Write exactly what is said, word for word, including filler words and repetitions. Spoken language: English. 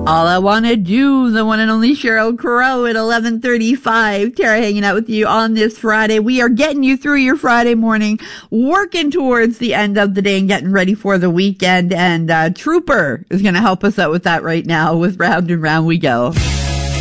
All I Want to Do, the one and only Sheryl Crow at eleven thirty-five. Tara hanging out with you on this Friday. We are getting you through your Friday morning, working towards the end of the day and getting ready for the weekend. And uh, Trooper is going to help us out with that right now with Round and Round We Go.